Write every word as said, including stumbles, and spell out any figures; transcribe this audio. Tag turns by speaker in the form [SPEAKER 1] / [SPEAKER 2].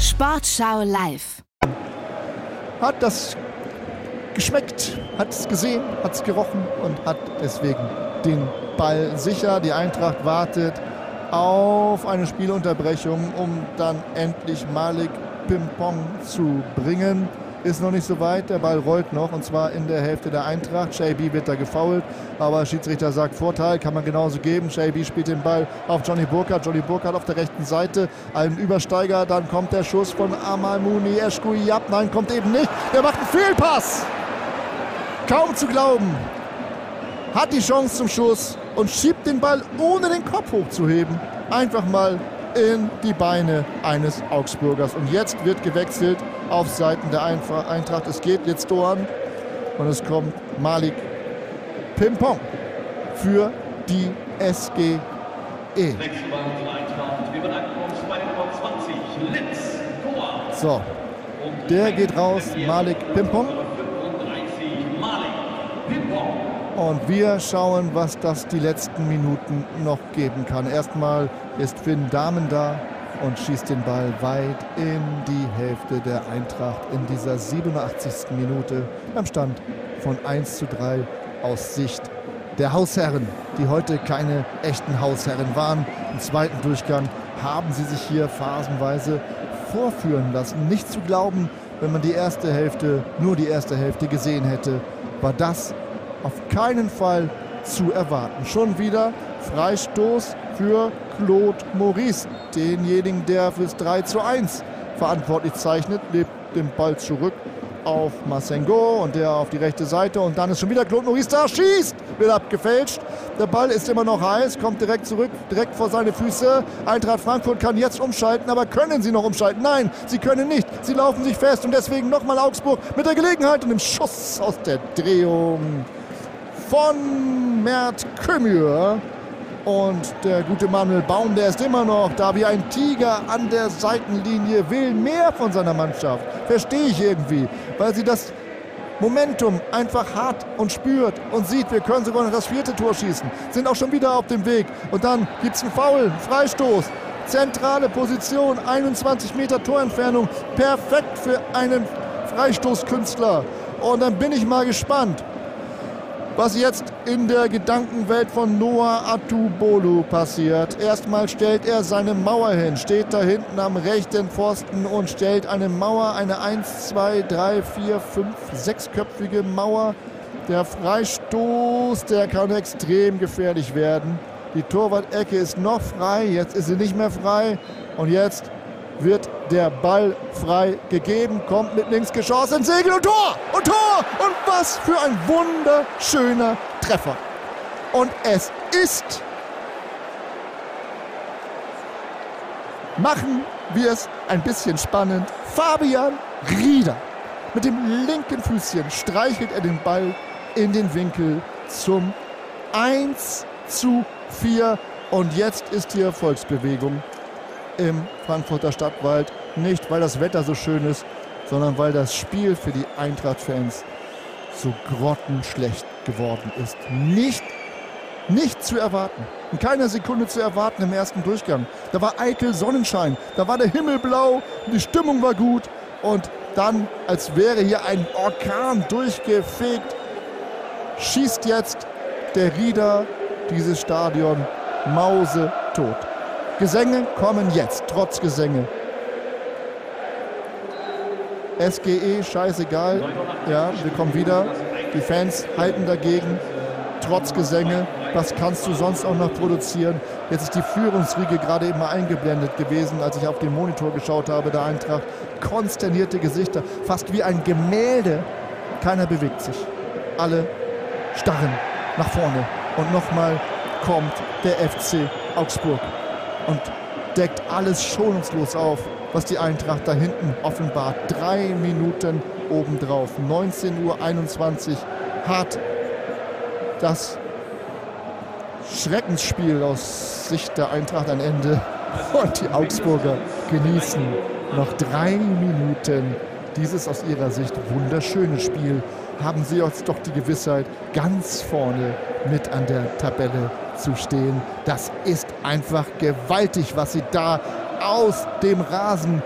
[SPEAKER 1] Sportschau live.
[SPEAKER 2] Hat das geschmeckt, hat es gesehen, hat es gerochen und hat deswegen den Ball sicher. Die Eintracht wartet auf eine Spielunterbrechung, um dann endlich Malik Pimpong zu bringen. Ist noch nicht so weit, der Ball rollt noch und zwar in der Hälfte der Eintracht. J B wird da gefoult, aber Schiedsrichter sagt Vorteil, kann man genauso geben. J B spielt den Ball auf Johnny Burkhardt. Johnny Burkhardt auf der rechten Seite, ein Übersteiger, dann kommt der Schuss von Amal Mouni Eshkouiyab. Nein, kommt eben nicht. Der macht einen Fehlpass. Kaum zu glauben. Hat die Chance zum Schuss und schiebt den Ball, ohne den Kopf hochzuheben, einfach mal in die Beine eines Augsburgers. Und jetzt wird gewechselt auf Seiten der Eintracht. Es geht jetzt Doan und es kommt Malik Pimpong für die S G E. So, der geht raus, Malik Pimpong. Und wir schauen, was das die letzten Minuten noch geben kann. Erstmal ist Finn Dahmen da und schießt den Ball weit in die Hälfte der Eintracht in dieser siebenundachtzigsten Minute beim Stand von eins zu drei aus Sicht der Hausherren, die heute keine echten Hausherren waren. Im zweiten Durchgang haben sie sich hier phasenweise vorführen lassen. Nicht zu glauben, wenn man die erste Hälfte, nur die erste Hälfte gesehen hätte, war das auf keinen Fall zu erwarten. Schon wieder Freistoß für Claude Maurice, denjenigen, der fürs drei zu eins verantwortlich zeichnet, lebt den Ball zurück auf Massengo und der auf die rechte Seite und dann ist schon wieder Claude Maurice da, schießt, wird abgefälscht. Der Ball ist immer noch heiß, kommt direkt zurück, direkt vor seine Füße. Eintracht Frankfurt kann jetzt umschalten, aber können sie noch umschalten? Nein, sie können nicht. Sie laufen sich fest und deswegen nochmal Augsburg mit der Gelegenheit und dem Schuss aus der Drehung von Mert Kömür. Und der gute Manuel Baum, der ist immer noch da wie ein Tiger an der Seitenlinie, will mehr von seiner Mannschaft. Verstehe ich irgendwie, weil sie das Momentum einfach hat und spürt und sieht, wir können sogar noch das vierte Tor schießen. Sind auch schon wieder auf dem Weg. Und dann gibt es einen Foul, einen Freistoß. Zentrale Position, einundzwanzig Meter Torentfernung. Perfekt für einen Freistoßkünstler. Und dann bin ich mal gespannt, was jetzt in der Gedankenwelt von Noah Atubolu passiert. Erstmal stellt er seine Mauer hin, steht da hinten am rechten Pfosten und stellt eine Mauer, eine eins, zwei, drei, vier, fünf, sechsköpfige Mauer. Der Freistoß, der kann extrem gefährlich werden. Die Torwart-Ecke ist noch frei, jetzt ist sie nicht mehr frei und jetzt wird der Ball frei gegeben, kommt mit links geschossen, ins Segel und Tor! Und Tor! Und was für ein wunderschöner Treffer. Und es ist, machen wir es ein bisschen spannend, Fabian Rieder. Mit dem linken Füßchen streichelt er den Ball in den Winkel zum eins zu vier. Und jetzt ist hier Volksbewegung im Frankfurter Stadtwald. Nicht, weil das Wetter so schön ist, sondern weil das Spiel für die Eintracht-Fans so grottenschlecht geworden ist. Nicht, nicht zu erwarten. In keiner Sekunde zu erwarten im ersten Durchgang. Da war eitel Sonnenschein, da war der Himmel blau, die Stimmung war gut und dann, als wäre hier ein Orkan durchgefegt, schießt jetzt der Rieder dieses Stadion mausetot. Gesänge kommen jetzt, trotz Gesänge. S G E, scheißegal. Ja, wir kommen wieder. Die Fans halten dagegen, trotz Gesänge. Was kannst du sonst auch noch produzieren? Jetzt ist die Führungsriege gerade eben mal eingeblendet gewesen, als ich auf den Monitor geschaut habe, der Eintracht. Konsternierte Gesichter, fast wie ein Gemälde. Keiner bewegt sich. Alle starren nach vorne. Und nochmal kommt der F C Augsburg und deckt alles schonungslos auf, was die Eintracht da hinten offenbart. Drei Minuten obendrauf. neunzehn Uhr einundzwanzig hat das Schreckensspiel aus Sicht der Eintracht ein Ende. Und die Augsburger genießen noch drei Minuten dieses aus ihrer Sicht wunderschöne Spiel. Haben sie jetzt doch die Gewissheit, ganz vorne mit an der Tabelle zu stehen. Das ist einfach gewaltig, was sie da aus dem Rasen